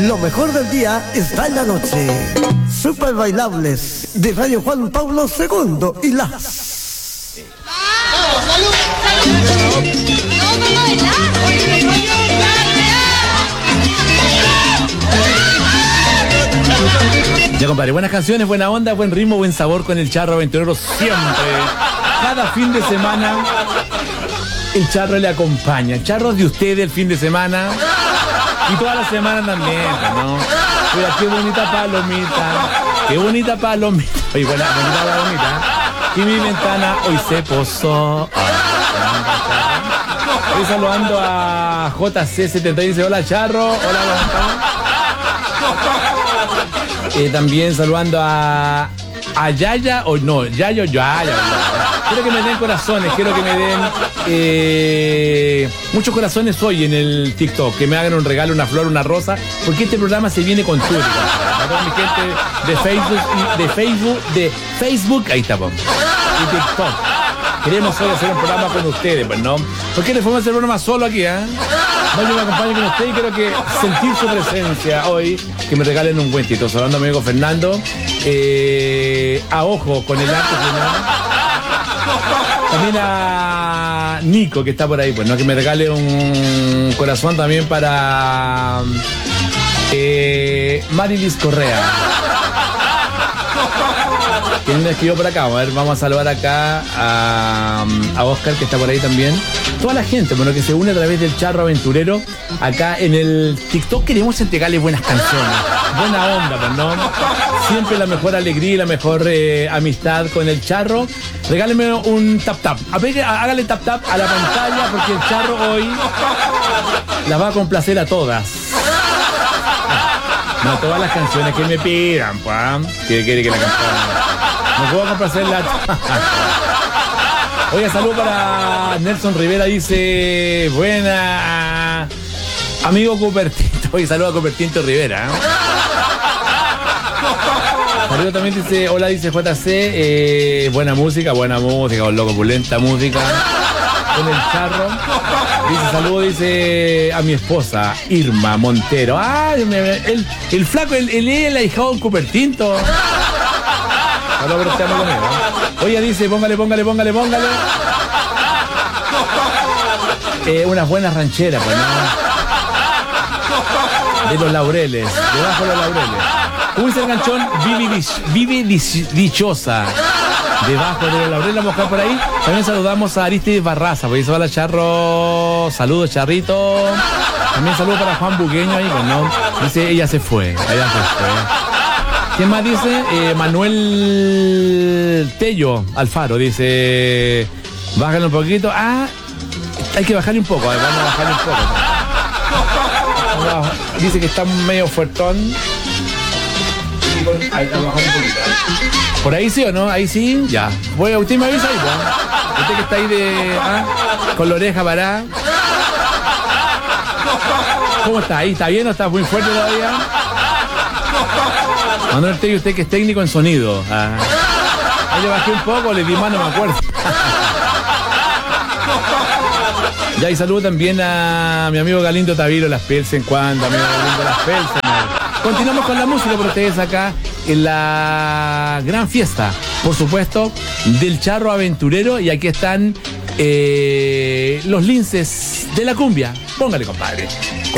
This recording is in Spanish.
Lo mejor del día está en la noche. Super bailables de Radio Juan Pablo II y las... ¡Salud! ¡No, Ya, compadre, buenas canciones, buena onda, buen ritmo, buen sabor con el Charro Aventurero siempre. Cada fin de semana el Charro le acompaña. El Charro es de ustedes el fin de semana y toda la semana también, ¿no? Mira, qué bonita palomita, qué bonita palomita. Oye, bonita palomita. Y mi ventana hoy se posó. Estoy saludando a JC70 y dice, hola Charro, hola Gonzalo. También saludando a Yaya, o no, Yayo, Yaya. Quiero que me den corazones, quiero que me den muchos corazones hoy en el TikTok, que me hagan un regalo, una flor, una rosa, porque este programa se viene con túnica. Para toda mi gente de Facebook, ahí estamos, y TikTok. Queremos hoy hacer un programa con ustedes, pues, ¿no? ¿Por qué les podemos hacer un programa solo aquí, No, yo me acompaño con ustedes y quiero que sentir su presencia hoy, que me regalen un cuentito. Saludando a mi amigo Fernando, a ojo con el arte, ¿no? También a Nico, que está por ahí, pues, ¿no? Que me regale un corazón también para Marilis Correa. ¿Quién me escribió por acá? A ver, vamos a saludar acá a Oscar, que está por ahí también. Toda la gente, bueno, que se une a través del Charro Aventurero. Acá en el TikTok queremos entregarle buenas canciones, buena onda, pues, ¿no? Siempre la mejor alegría y la mejor amistad con el Charro. Regáleme un tap-tap. Hágale tap-tap a la pantalla, porque el Charro hoy las va a complacer a todas. No, todas las canciones que me pidan, pues. ¿Qué quiere que la cantara? No puedo complacer la... Oiga, salud para Nelson Rivera, dice, buena, amigo Cupertinto. Oye, saludo a Cupertinto Rivera. Saludo también, dice, hola, dice JC, buena música, con loco, opulenta música, con el Charro. Dice, saludo, dice, a mi esposa, Irma Montero. Ah, el flaco, el ahijado de Cupertinto. No, pero estamos con él, ¿no? Oye, dice, póngale. Unas buenas rancheras, pues, ¿no? De los laureles, debajo de los laureles. Como dice el ganchón, vive dichosa. Debajo de los laureles, vamos a buscar por ahí. También saludamos a Aristides Barraza, porque dice, hola Charro, saludos Charrito. También saludos para Juan Bugueño ahí, pues, ¿no? Dice, ella se fue. ¿Quién más dice? Manuel Tello Alfaro dice, bájale un poquito. Ah, hay que bajarle un poco. Vamos a bajarle un poco. Dice que está medio fuertón. Ahí vamos a bajar un poquito. ¿Por ahí sí o no? Ahí sí, ya. Bueno, usted me avisa ahí, ¿no? Usted que está ahí con la oreja parada. ¿Cómo está ahí? ¿Está bien o está muy fuerte todavía? Manuel Tello, usted que es técnico en sonido. Ahí le bajé un poco, le di mano, me acuerdo. Ya, y saludo también a mi amigo Galindo Taviro, Las Pelsen, cuando, amigo Galindo Las Pelsen. Continuamos con la música por ustedes acá en la gran fiesta, por supuesto, del Charro Aventurero. Y aquí están los linces de la cumbia. Póngale, compadre.